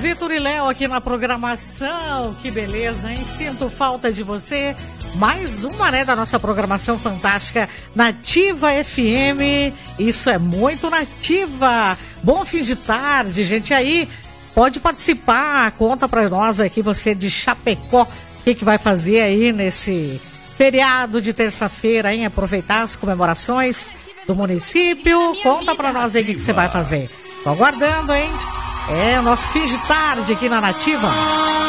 Vitor e Léo aqui na programação, que beleza, hein? Sinto falta de você. Mais uma, né, da nossa programação fantástica Nativa FM. Isso é muito nativa. Bom fim de tarde, gente. Aí, pode participar, conta pra nós aqui, você de Chapecó, o que vai fazer aí nesse feriado de terça-feira, hein? Aproveitar as comemorações do município. Conta pra nós aí o que você vai fazer. Tô aguardando, hein? É o nosso fim de tarde aqui na Nativa.